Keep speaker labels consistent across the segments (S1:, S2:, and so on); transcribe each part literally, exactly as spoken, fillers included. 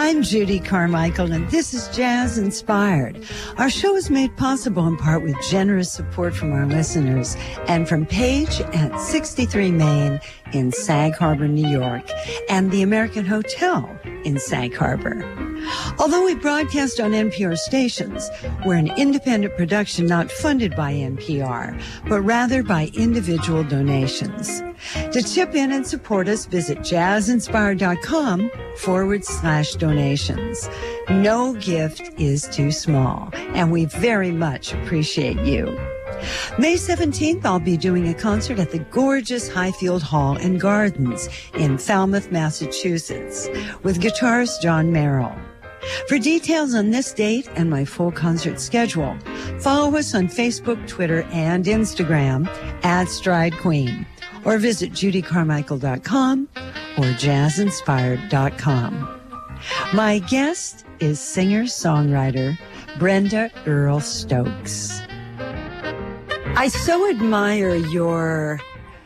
S1: I'm Judy Carmichael, and this is Jazz Inspired. Our show is made possible in part with generous support from our listeners and from Page at sixty-three Main in Sag Harbor, New York, and the American Hotel in Sag Harbor. Although we broadcast on N P R stations, we're an independent production not funded by N P R, but rather by individual donations. To chip in and support us, visit jazzinspired.com forward slash donations. No gift is too small, and we very much appreciate you. May seventeenth, I'll be doing a concert at the gorgeous Highfield Hall and Gardens in Falmouth, Massachusetts, with guitarist John Merrill. For details on this date and my full concert schedule, follow us on Facebook, Twitter, and Instagram at Stride Queen, or visit judy carmichael dot com or jazz inspired dot com. My guest is singer-songwriter Brenda Earl Stokes. I so admire your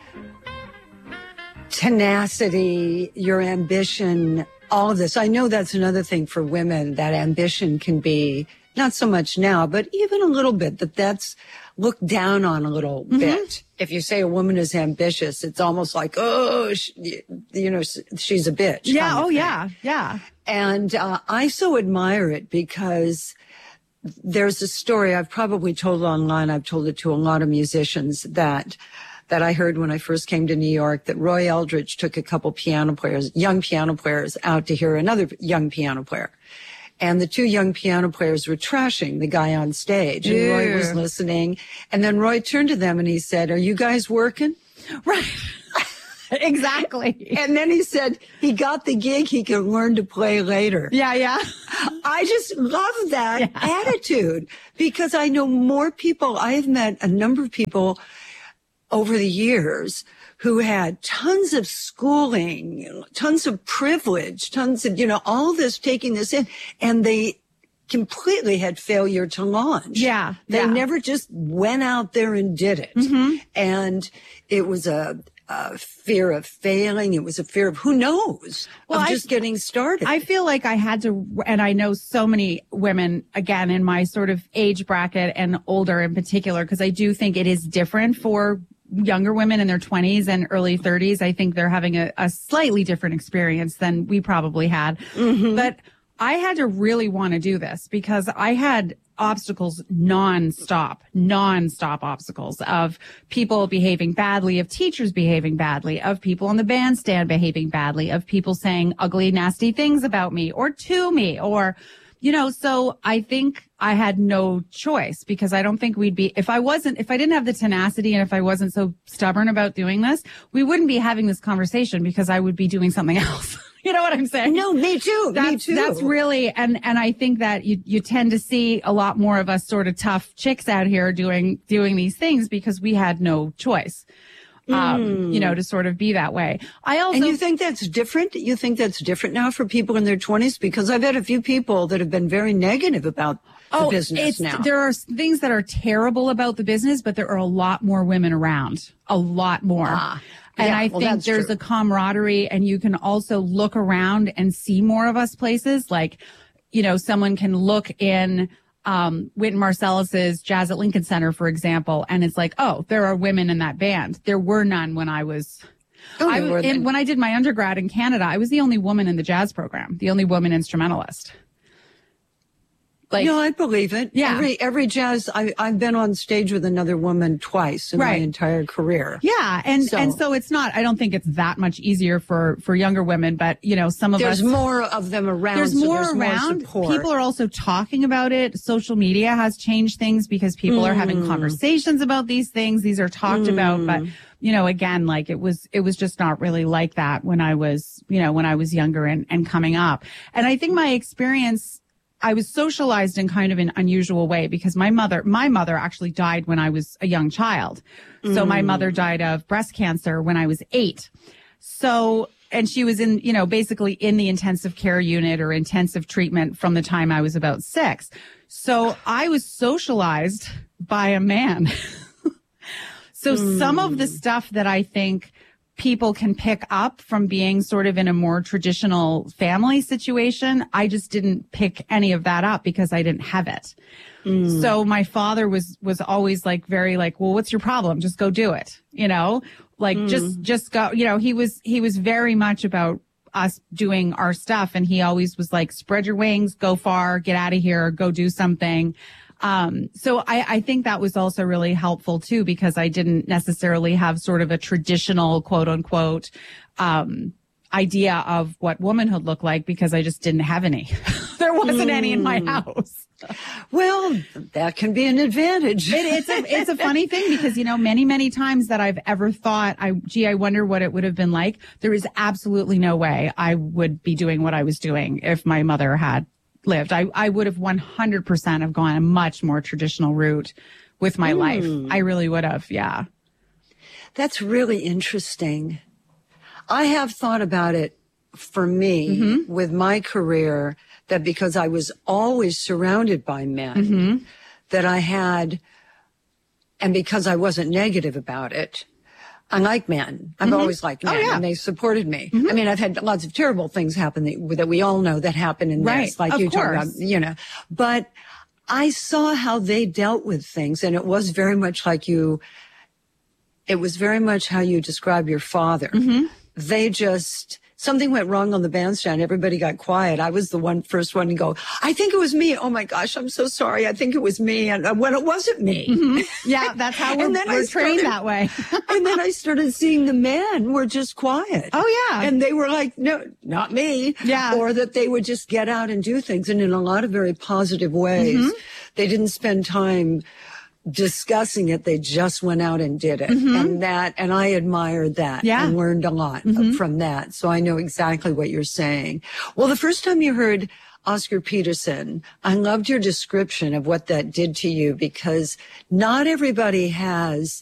S1: tenacity, your ambition, all of this. I know that's another thing for women, that ambition can be, not so much now, but even a little bit, that that's looked down on a little mm-hmm. bit. If you say a woman is ambitious, it's almost like, oh, she, you know, she's a bitch.
S2: Yeah, oh, yeah, yeah.
S1: And uh, I so admire it because there's a story I've probably told online. I've told it to a lot of musicians that that I heard when I first came to New York, that Roy Eldridge took a couple piano players, young piano players, out to hear another young piano player. And the two young piano players were trashing the guy on stage. And
S2: Ew.
S1: Roy was listening. And then Roy turned to them and he said, "Are you guys working?"
S2: Right. Exactly.
S1: And then he said he got the gig, he could learn to play later.
S2: Yeah, yeah.
S1: I just love that
S2: yeah.
S1: attitude, because I know more people. I have met a number of people over the years who had tons of schooling, tons of privilege, tons of, you know, all this, taking this in, and they completely had failure to launch.
S2: Yeah.
S1: They
S2: yeah.
S1: never just went out there and did it.
S2: Mm-hmm.
S1: And it was a, a fear of failing. It was a fear of who knows,
S2: well,
S1: of
S2: I,
S1: just getting started.
S2: I feel like I had to, and I know so many women, again, in my sort of age bracket and older in particular, because I do think it is different for younger women in their twenties and early thirties. I think they're having a, a slightly different experience than we probably had.
S1: Mm-hmm.
S2: But I had to really want to do this because I had obstacles nonstop, nonstop obstacles of people behaving badly, of teachers behaving badly, of people on the bandstand behaving badly, of people saying ugly, nasty things about me or to me, or, you know, so I think I had no choice, because I don't think we'd be, if I wasn't, if I didn't have the tenacity and if I wasn't so stubborn about doing this, we wouldn't be having this conversation, because I would be doing something else. You know what I'm saying?
S1: No, me too.
S2: That's,
S1: me too.
S2: That's really, and, and I think that you, you tend to see a lot more of us sort of tough chicks out here doing, doing these things because we had no choice. Um,
S1: mm.
S2: you know, to sort of be that way. I also,
S1: and you think that's different? You think that's different now for people in their twenties? Because I've had a few people that have been very negative about
S2: oh,
S1: the business
S2: it's,
S1: now.
S2: There are things that are terrible about the business, but there are a lot more women around, a lot more.
S1: Ah.
S2: And
S1: yeah,
S2: I
S1: well,
S2: think there's
S1: true.
S2: a camaraderie, and you can also look around and see more of us places. Like, you know, someone can look in um, Wynton Marsalis's Jazz at Lincoln Center, for example, and it's like, oh, there are women in that band. There were none when I was,
S1: oh,
S2: I was in, when I did my undergrad in Canada. I was the only woman in the jazz program, the only woman instrumentalist. Like,
S1: no, I believe it.
S2: Yeah.
S1: Every, every jazz, I, I've been on stage with another woman twice in
S2: right.
S1: my entire career.
S2: Yeah. And,
S1: so,
S2: and so it's not, I don't think it's that much easier for, for younger women, but you know, some of
S1: there's
S2: us.
S1: There's more of them around.
S2: There's
S1: so
S2: more
S1: there's
S2: around.
S1: More
S2: people are also talking about it. Social media has changed things because people mm. are having conversations about these things. These are talked mm. about, but you know, again, like it was, it was just not really like that when I was, you know, when I was younger and, and coming up. And I think my experience, I was socialized in kind of an unusual way because my mother, my mother actually died when I was a young child. Mm. So my mother died of breast cancer when I was eight. So, and she was in, you know, basically in the intensive care unit or intensive treatment from the time I was about six. So I was socialized by a man. So mm. some of the stuff that I think people can pick up from being sort of in a more traditional family situation. I just didn't pick any of that up because I didn't have it. Mm. So my father was, was always like, very like, well, what's your problem? Just go do it. You know, like mm. just, just go, you know, he was, he was very much about us doing our stuff. And he always was like, spread your wings, go far, get out of here, go do something. Um, so I, I think that was also really helpful too, because I didn't necessarily have sort of a traditional quote unquote, um, idea of what womanhood looked like because I just didn't have any. There wasn't mm. any in my house.
S1: Well, that can be an advantage.
S2: It, it's a, it's a funny thing because, you know, many, many times that I've ever thought, I, gee, I wonder what it would have been like. There is absolutely no way I would be doing what I was doing if my mother had lived. I, I would have one hundred percent have gone a much more traditional route with my mm. life. I really would have. Yeah.
S1: That's really interesting. I have thought about it for me mm-hmm. with my career, that because I was always surrounded by men, mm-hmm. that I had, and because I wasn't negative about it, I like men. I've mm-hmm. always liked men, oh, yeah. and they supported me. Mm-hmm. I mean, I've had lots of terrible things happen that, that we all know that happen in
S2: right.
S1: this, like
S2: of
S1: you
S2: course.
S1: talk about, you know. But I saw how they dealt with things, and it was very much like you, it was very much how you describe your father. Mm-hmm. They just, something went wrong on the bandstand. Everybody got quiet. I was the one, first one to go, I think it was me. Oh my gosh, I'm so sorry. I think it was me. And uh, when it wasn't me.
S2: Mm-hmm. Yeah, that's how we're, we're trained
S1: started,
S2: that way.
S1: And then I started seeing the men were just quiet.
S2: Oh yeah.
S1: And they were like, no, not me.
S2: Yeah.
S1: Or that they would just get out and do things. And in a lot of very positive ways, mm-hmm. they didn't spend time discussing it. They just went out and did it. Mm-hmm. And that, and I admired that
S2: yeah.
S1: and learned a lot mm-hmm. from that. So I know exactly what you're saying. Well, the first time you heard Oscar Peterson, I loved your description of what that did to you, because not everybody has